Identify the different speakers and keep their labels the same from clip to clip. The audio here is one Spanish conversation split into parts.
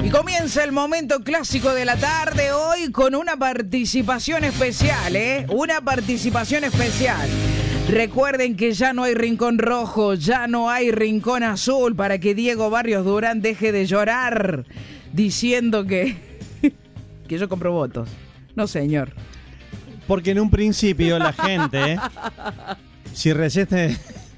Speaker 1: Y comienza el momento clásico de la tarde hoy con una participación especial, Una participación especial. Recuerden que ya no hay rincón rojo, ya no hay rincón azul para que Diego Barrios Durán deje de llorar diciendo que yo compro votos. No, señor.
Speaker 2: Porque en un principio la gente, si resiste...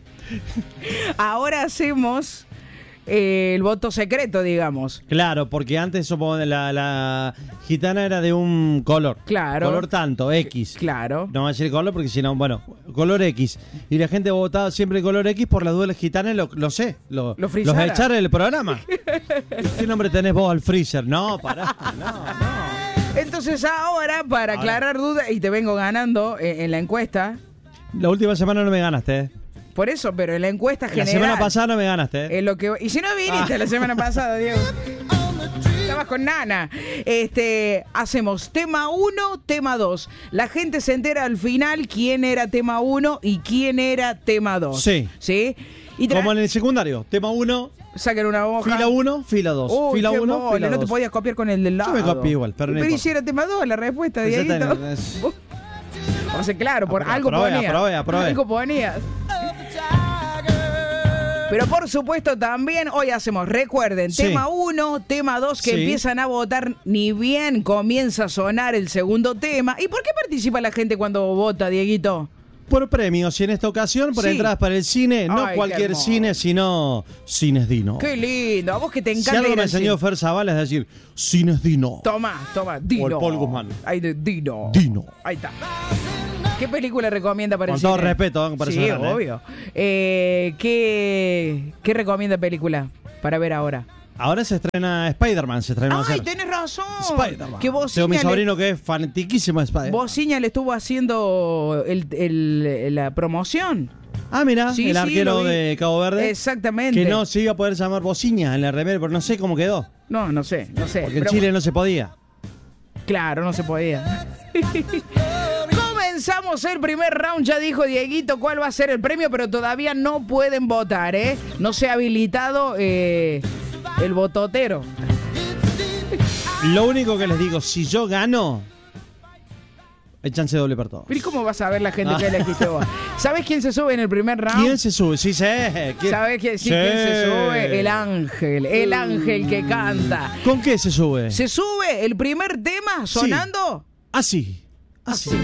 Speaker 1: Ahora hacemos el voto secreto, digamos.
Speaker 2: Claro, porque antes la gitana era de un color.
Speaker 1: Claro.
Speaker 2: Color tanto, X.
Speaker 1: Claro.
Speaker 2: No va a decir color porque si no, bueno, color X. Y la gente votaba siempre el color X por las dudas gitanas, lo sé. Los echar del programa. ¿Qué nombre tenés vos al freezer? No, pará, no.
Speaker 1: Entonces ahora, para aclarar dudas, y te vengo ganando en la encuesta.
Speaker 2: La última semana no me ganaste,
Speaker 1: Por eso, pero en la encuesta general...
Speaker 2: La semana pasada no me ganaste,
Speaker 1: Es lo que... Y si no viniste la semana pasada, Diego. Estabas con Nana. Hacemos tema 1, tema 2. La gente se entera al final quién era tema 1 y quién era tema 2.
Speaker 2: Sí.
Speaker 1: ¿Sí? Y
Speaker 2: como en el secundario. Tema 1...
Speaker 1: Saquen una hoja.
Speaker 2: Fila 1, fila 2.
Speaker 1: Uy,
Speaker 2: fila 1, fila 2.
Speaker 1: No te podías copiar con el del lado.
Speaker 2: Yo me copié igual, pero no
Speaker 1: hiciera tema 2 la respuesta, Dieguito. O sea, claro, por algo ponías.
Speaker 2: Aprobé.
Speaker 1: Algo ponías. Pero por supuesto también hoy hacemos, recuerden,
Speaker 2: sí.
Speaker 1: Tema 1, tema 2, que empiezan a votar ni bien comienza a sonar el segundo tema. ¿Y por qué participa la gente cuando vota, Dieguito?
Speaker 2: Por premios, y en esta ocasión por entradas para el cine, no cualquier cine, sino Cines Dino.
Speaker 1: Qué lindo, a vos que te encanta.
Speaker 2: Si algo me enseñó Fer Zavala es decir, Cines Dino.
Speaker 1: Toma, Dino.
Speaker 2: O el Paul Guzmán.
Speaker 1: Ahí de Dino.
Speaker 2: Dino.
Speaker 1: Ahí está. ¿Qué película recomienda para el
Speaker 2: Con
Speaker 1: cine?
Speaker 2: todo respeto,
Speaker 1: Sí, obvio. ¿Qué recomienda película para ver ahora?
Speaker 2: Ahora se estrena Spider-Man,
Speaker 1: ¡Ay, tenés razón!
Speaker 2: Spider-Man.
Speaker 1: Que
Speaker 2: Tengo mi sobrino que es fanatiquísimo de Spider-Man.
Speaker 1: Bociña le estuvo haciendo la promoción.
Speaker 2: Ah, mira, el arquero de Cabo Verde.
Speaker 1: Exactamente.
Speaker 2: Que no se iba a poder llamar Bociña en la remera, pero no sé cómo quedó.
Speaker 1: No sé.
Speaker 2: Porque en Chile no se podía.
Speaker 1: Claro, no se podía. Comenzamos el primer round, ya dijo Dieguito cuál va a ser el premio, pero todavía no pueden votar, No se ha habilitado el vototero.
Speaker 2: Lo único que les digo, si yo gano, hay chance doble para todos.
Speaker 1: Pero ¿y cómo vas a ver la gente que elegiste vos? ¿Sabes quién se sube en el primer round?
Speaker 2: ¿Quién se sube? Sí sé.
Speaker 1: ¿Sabes quién se sube? El ángel que canta.
Speaker 2: ¿Con qué se sube?
Speaker 1: Se sube el primer tema sonando.
Speaker 2: Así.